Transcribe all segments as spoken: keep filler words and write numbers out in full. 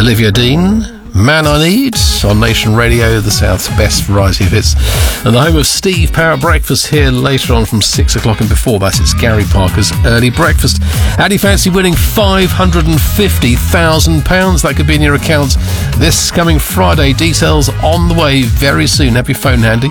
Olivia Dean, Man I Need, on Nation Radio, the South's best variety of hits. And the home of Steve Power Breakfast here later on from six o'clock, and before that it's Gary Parker's Early Breakfast. How do you fancy winning five hundred fifty thousand pounds? That could be in your account this coming Friday. Details on the way very soon. Have your phone handy.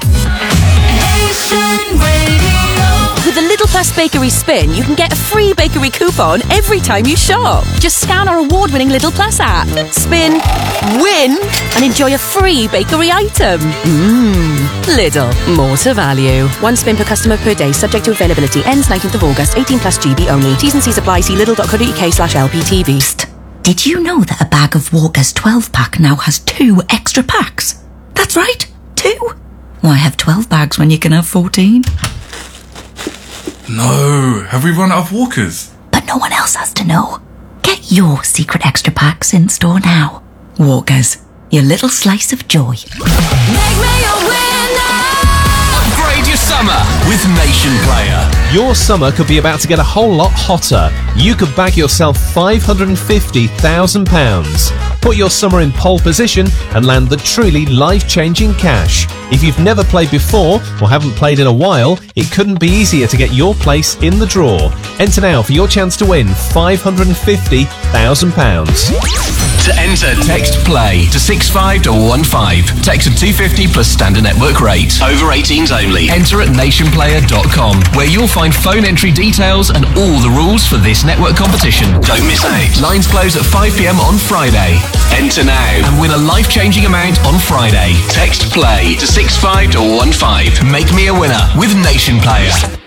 With the Little Plus Bakery Spin, you can get a free bakery coupon every time you shop. Just scan our award-winning Little Plus app, spin, win, and enjoy a free bakery item. Mmm, Lidl, more to value. One spin per customer per day, subject to availability. Ends nineteenth of August, eighteen plus G B only. T's and C's apply. See lidl.co.uk slash LPTV. Psst. Did you know that a bag of Walker's twelve pack now has two extra packs? That's right, two. Why have twelve bags when you can have fourteen? No, have we run out of Walkers? But no one else has to know. Get your secret extra packs in store now. Walkers, your little slice of joy. Make me a winner. Upgrade your summer with Nation Player. Your summer could be about to get a whole lot hotter. You could bag yourself five hundred fifty thousand pounds. Put your summer in pole position and land the truly life-changing cash. If you've never played before or haven't played in a while, it couldn't be easier to get your place in the draw. Enter now for your chance to win five hundred fifty thousand pounds. To enter, text PLAY to six five one one five. Text to two fifty plus standard network rate. Over eighteens only. Enter at nation player dot com, where you'll find phone entry details and all the rules for this network competition. Don't miss out. Lines close at five p m on Friday. Enter now and win a life-changing amount on Friday. Text PLAY to six five one one five. Make me a winner with Nation Player.